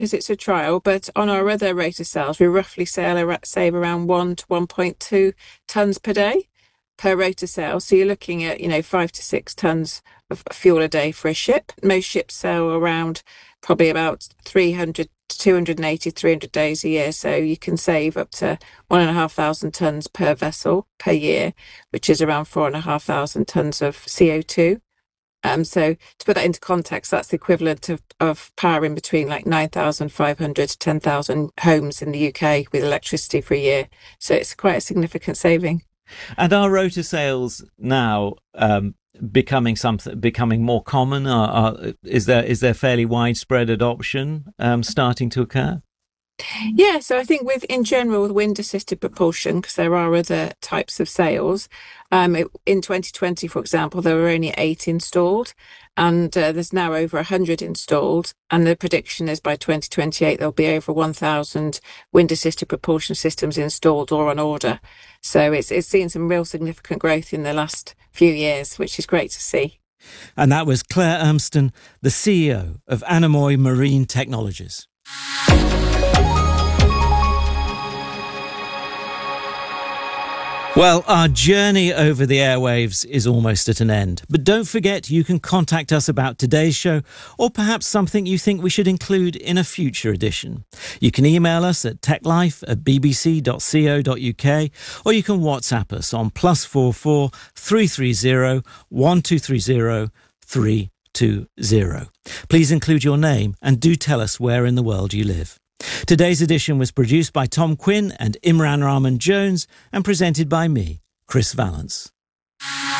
because it's a trial, but on our other Rotor cells, we roughly save around 1 to 1.2 tons per day per Rotor cell. So you're looking at, 5 to 6 tons of fuel a day for a ship. Most ships sail around probably about 300 to 280, 300 days a year. So you can save up to 1,500 tons per vessel per year, which is around 4,500 tons of CO2. So to put that into context, that's the equivalent of powering between like 9,500 to 10,000 homes in the UK with electricity for a year. So it's quite a significant saving. And are rotor sales now becoming more common? Is there fairly widespread adoption starting to occur? Yeah, so I think in general, with wind assisted propulsion, because there are other types of sails, in 2020, for example, there were only 8 installed, and there's now over 100 installed. And the prediction is by 2028, there'll be over 1,000 wind assisted propulsion systems installed or on order. So it's seen some real significant growth in the last few years, which is great to see. And that was Claire Urmston, the CEO of Anemoy Marine Technologies. Well, our journey over the airwaves is almost at an end. But don't forget, you can contact us about today's show or perhaps something you think we should include in a future edition. You can email us at techlife@bbc.co.uk or you can WhatsApp us on +44 330 1230 320. Please include your name and do tell us where in the world you live. Today's edition was produced by Tom Quinn and Imran Rahman Jones and presented by me, Chris Vallance.